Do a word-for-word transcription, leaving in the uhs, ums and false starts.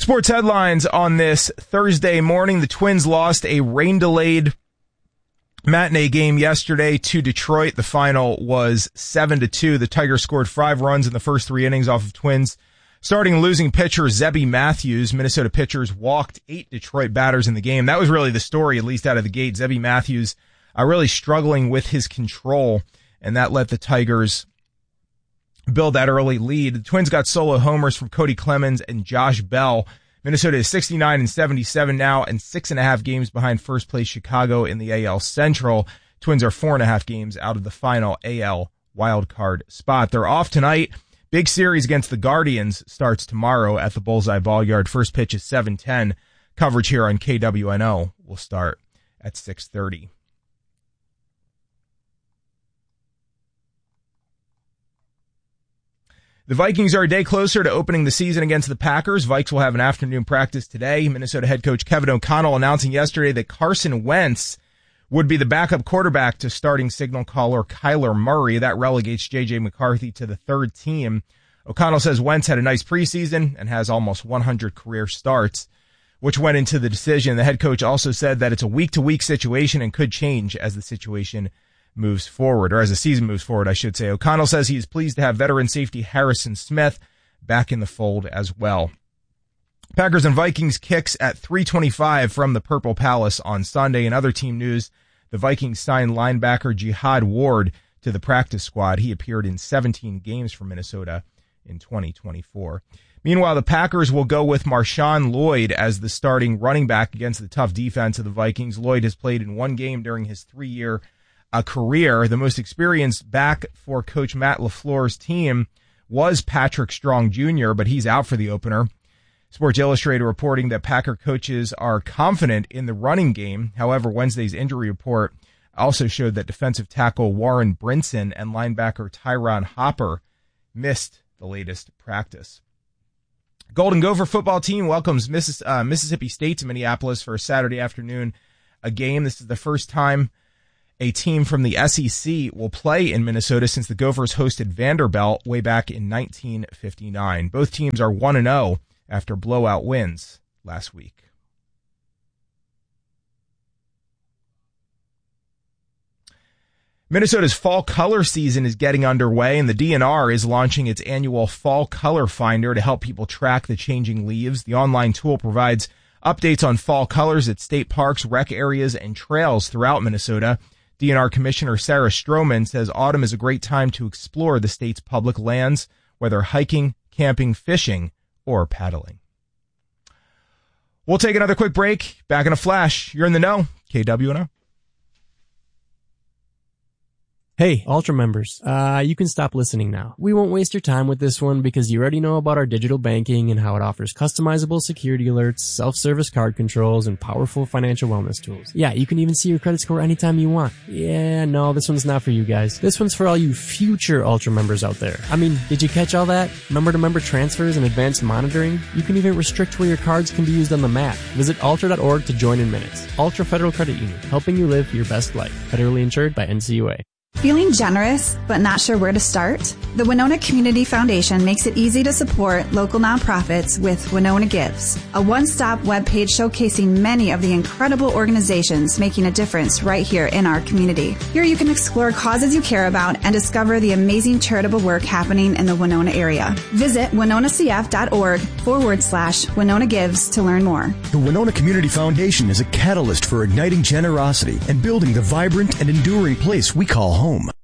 Sports headlines on this Thursday morning. The Twins lost a rain-delayed matinee game yesterday to Detroit. The final was seven to two. The Tigers scored five runs in the first three innings off of Twins starting and losing pitcher Zebby Matthews. Minnesota pitchers walked eight Detroit batters in the game. That was really the story, at least out of the gate. Zebby Matthews uh, really struggling with his control, and that let the Tigers build that early lead. The Twins got solo homers from Cody Clemens and Josh Bell. Minnesota is sixty-nine and seventy-seven now and six and a half games behind first place Chicago in the A L Central. Twins are four and a half games out of the final A L wildcard spot. They're off tonight. Big series against the Guardians starts tomorrow at the Bullseye Ball-Yard. First pitch is seven ten. Coverage here on K W N O will start at six thirty. The Vikings are a day closer to opening the season against the Packers. Vikes will have an afternoon practice today. Minnesota head coach Kevin O'Connell announcing yesterday that Carson Wentz would be the backup quarterback to starting signal caller Kyler Murray. That relegates J J McCarthy to the third team. O'Connell says Wentz had a nice preseason and has almost one hundred career starts, which went into the decision. The head coach also said that it's a week-to-week situation and could change as the situation moves forward, or as the season moves forward, I should say. O'Connell says he is pleased to have veteran safety Harrison Smith back in the fold as well. Packers and Vikings kicks at three twenty-five from the Purple Palace on Sunday. In other team news, the Vikings signed linebacker Jihad Ward to the practice squad. He appeared in seventeen games for Minnesota in twenty twenty-four. Meanwhile, the Packers will go with Marshawn Lloyd as the starting running back against the tough defense of the Vikings. Lloyd has played in one game during his three-year a career. The most experienced back for Coach Matt LaFleur's team was Patrick Strong Junior, but he's out for the opener. Sports Illustrated reporting that Packer coaches are confident in the running game. However, Wednesday's injury report also showed that defensive tackle Warren Brinson and linebacker Tyron Hopper missed the latest practice. Golden Gopher football team welcomes Missis- uh, Mississippi State to Minneapolis for a Saturday afternoon a game. This is the first time a team from the S E C will play in Minnesota since the Gophers hosted Vanderbilt way back in nineteen fifty-nine. Both teams are one and oh after blowout wins last week. Minnesota's fall color season is getting underway, and the D N R is launching its annual Fall Color Finder to help people track the changing leaves. The online tool provides updates on fall colors at state parks, rec areas, and trails throughout Minnesota. D N R Commissioner Sarah Stroman says autumn is a great time to explore the state's public lands, whether hiking, camping, fishing, or paddling. We'll take another quick break. Back in a flash. You're in the know. K W N O. Hey, Ultra members, uh, you can stop listening now. We won't waste your time with this one because you already know about our digital banking and how it offers customizable security alerts, self-service card controls, and powerful financial wellness tools. Yeah, you can even see your credit score anytime you want. Yeah, no, this one's not for you guys. This one's for all you future Ultra members out there. I mean, did you catch all that? Member-to-member transfers and advanced monitoring? You can even restrict where your cards can be used on the map. Visit ultra dot org to join in minutes. Ultra Federal Credit Union, helping you live your best life. Federally insured by N C U A. Feeling generous but not sure where to start? The Winona Community Foundation makes it easy to support local nonprofits with Winona Gives, a one-stop webpage showcasing many of the incredible organizations making a difference right here in our community. Here you can explore causes you care about and discover the amazing charitable work happening in the Winona area. Visit winona c f dot org forward slash Winona Gives to learn more. The Winona Community Foundation is a catalyst for igniting generosity and building the vibrant and enduring place we call home.